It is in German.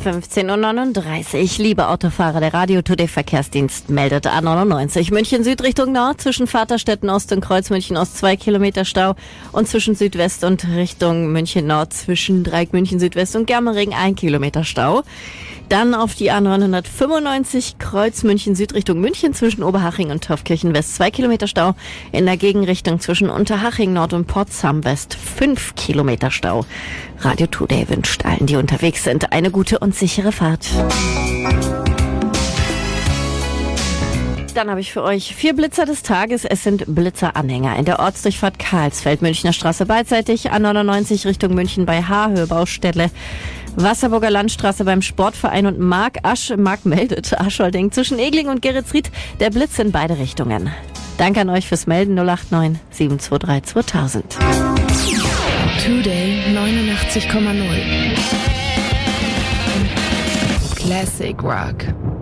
15:39 Uhr. Liebe Autofahrer, der Radio Today Verkehrsdienst meldet A99 München Süd Richtung Nord zwischen Vaterstetten Ost und Kreuz München Ost 2 Kilometer Stau und zwischen Südwest und Richtung München Nord zwischen Dreieck München Südwest und Germering 1 Kilometer Stau. Dann auf die A995 Kreuz München Süd Richtung München zwischen Oberhaching und Taufkirchen West 2 Kilometer Stau. In der Gegenrichtung zwischen Unterhaching Nord und Potsdam West 5 Kilometer Stau. Radio Today wünscht allen, die unterwegs sind, eine gute und sichere Fahrt. Dann habe ich für euch 4 Blitzer des Tages. Es sind Blitzeranhänger in der Ortsdurchfahrt Karlsfeld, Münchner Straße beidseitig, A99 Richtung München bei Haarhöhe Baustelle, Wasserburger Landstraße beim Sportverein und Mark meldet Aschholding zwischen Egling und Geretsried, der Blitz in beide Richtungen. Danke an euch fürs Melden 089 723 2000. Today 89,0 Classic Rock.